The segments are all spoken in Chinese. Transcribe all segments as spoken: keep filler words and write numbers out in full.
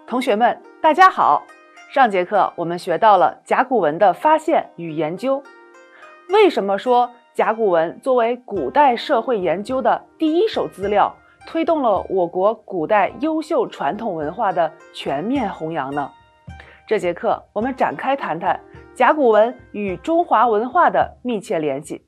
同学们，大家好。上节课我们学到了甲骨文的发现与研究。为什么说甲骨文作为古代社会研究的第一手资料，推动了我国古代优秀传统文化的全面弘扬呢？这节课我们展开谈谈甲骨文与中华文化的密切联系。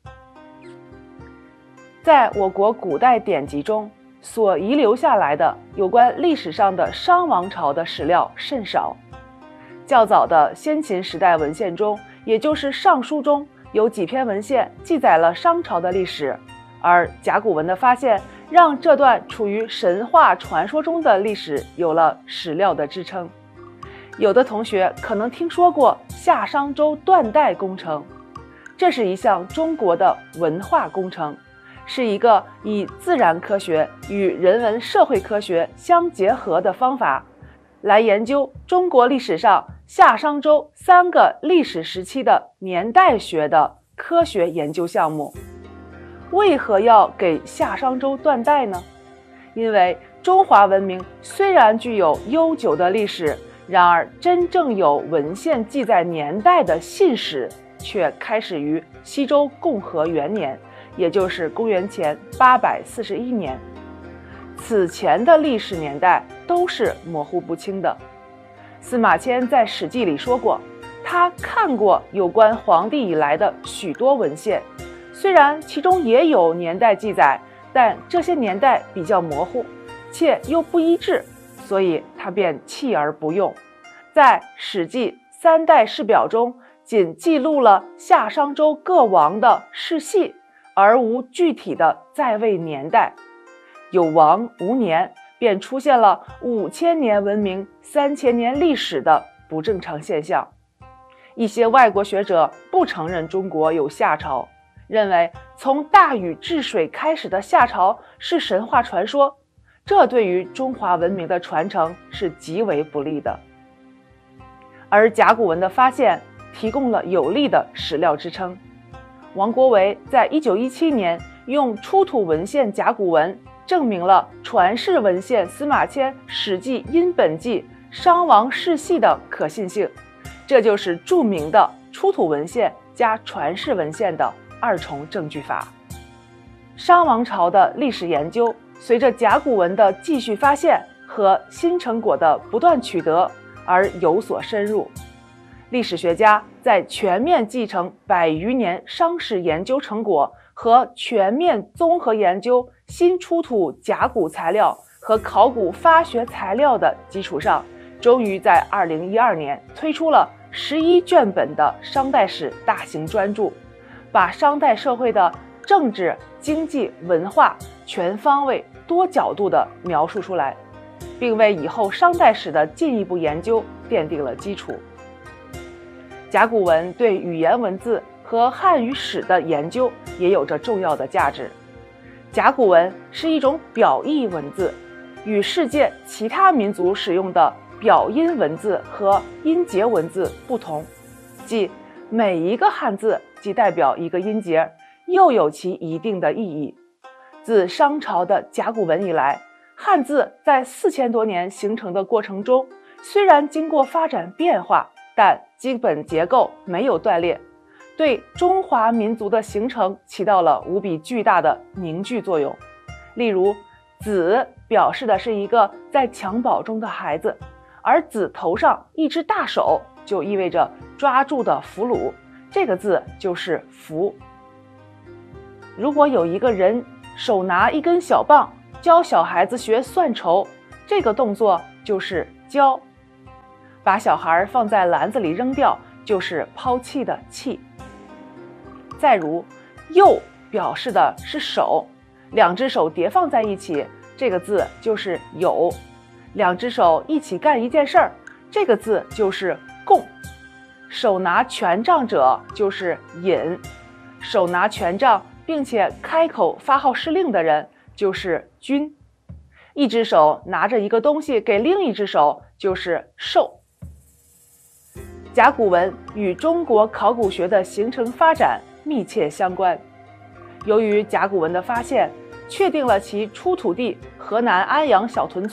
在我国古代典籍中，所遗留下来的有关历史上的商王朝的史料甚少。较早的先秦时代文献中，也就是《尚书》中，有几篇文献记载了商朝的历史，而甲骨文的发现让这段处于神话传说中的历史有了史料的支撑。有的同学可能听说过夏商周断代工程，这是一项中国的文化工程，是一个以自然科学与人文社会科学相结合的方法，来研究中国历史上夏商周三个历史时期的年代学的科学研究项目。为何要给夏商周断代呢？因为中华文明虽然具有悠久的历史，然而真正有文献记载年代的信史却开始于西周共和元年，也就是公元前八百四十一年。此前的历史年代都是模糊不清的。司马迁在《史记》里说过，他看过有关黄帝以来的许多文献，虽然其中也有年代记载，但这些年代比较模糊，且又不一致，所以他便弃而不用。在《史记·三代世表》中，仅记录了夏商周各王的世系，而无具体的在位年代。有王无年，便出现了五千年文明、三千年历史的不正常现象。一些外国学者不承认中国有夏朝，认为从大禹治水开始的夏朝是神话传说，这对于中华文明的传承是极为不利的。而甲骨文的发现提供了有力的史料支撑。王国维在一九一七年用出土文献甲骨文证明了传世文献司马迁《史记·殷本纪》商王世系的可信性，这就是著名的出土文献加传世文献的二重证据法。商王朝的历史研究随着甲骨文的继续发现和新成果的不断取得而有所深入。历史学家在全面继承百余年商史研究成果和全面综合研究新出土甲骨材料和考古发掘材料的基础上，终于在二零一二年推出了十一卷本的商代史大型专著，把商代社会的政治、经济、文化全方位、多角度地描述出来，并为以后商代史的进一步研究奠定了基础。甲骨文对语言文字和汉语史的研究也有着重要的价值。甲骨文是一种表意文字，与世界其他民族使用的表音文字和音节文字不同，即每一个汉字即代表一个音节，又有其一定的意义。自商朝的甲骨文以来，汉字在四千多年形成的过程中，虽然经过发展变化，但基本结构没有断裂，对中华民族的形成起到了无比巨大的凝聚作用。例如，子表示的是一个在襁褓中的孩子，而子头上一只大手就意味着抓住的俘虏，这个字就是俘。如果有一个人手拿一根小棒教小孩子学算筹，这个动作就是教。把小孩放在篮子里扔掉，就是抛弃的弃。再如，右表示的是手，两只手叠放在一起，这个字就是有。两只手一起干一件事儿，这个字就是共。手拿权杖者就是引，手拿权杖并且开口发号施令的人就是君。一只手拿着一个东西给另一只手就是授。甲骨文与中国考古学的形成发展密切相关。由于甲骨文的发现，确定了其出土地河南安阳小屯村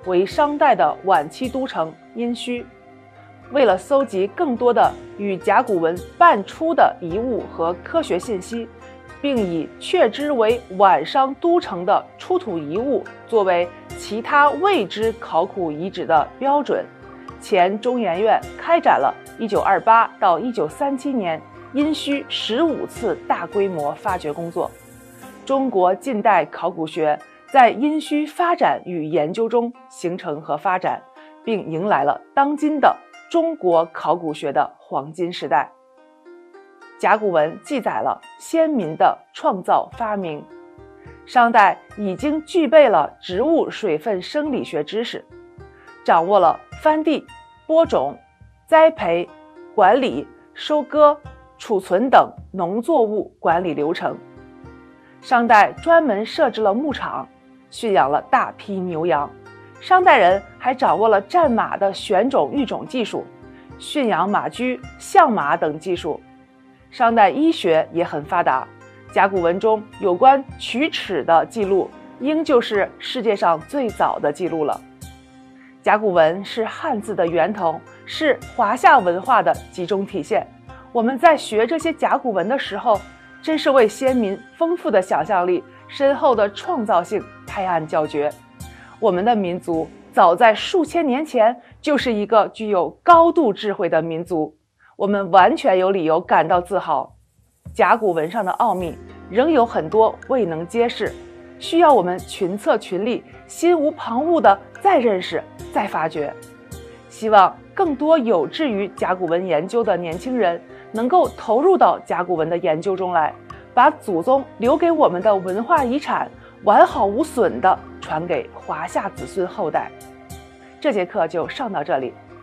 为商代的晚期都城殷墟。为了搜集更多的与甲骨文伴出的遗物和科学信息，并以确知为晚商都城的出土遗物作为其他未知考古遗址的标准，前中研院开展了一九二八到一九三七年殷墟十五次大规模发掘工作。中国近代考古学在殷墟发展与研究中形成和发展，并迎来了当今的中国考古学的黄金时代。甲骨文记载了先民的创造发明，商代已经具备了植物水分生理学知识，掌握了翻地、播种、栽培、管理、收割、储存等农作物管理流程。商代专门设置了牧场，驯养了大批牛羊。商代人还掌握了战马的选种育种技术，驯养马驹、相马等技术。商代医学也很发达，甲骨文中有关龋齿的记录，应就是世界上最早的记录了。甲骨文是汉字的源头，是华夏文化的集中体现。我们在学这些甲骨文的时候，真是为先民丰富的想象力、深厚的创造性拍案叫绝。我们的民族早在数千年前就是一个具有高度智慧的民族，我们完全有理由感到自豪。甲骨文上的奥秘仍有很多未能揭示，需要我们群策群力，心无旁骛地再认识、再发掘。希望更多有志于甲骨文研究的年轻人能够投入到甲骨文的研究中来，把祖宗留给我们的文化遗产完好无损地传给华夏子孙后代。这节课就上到这里，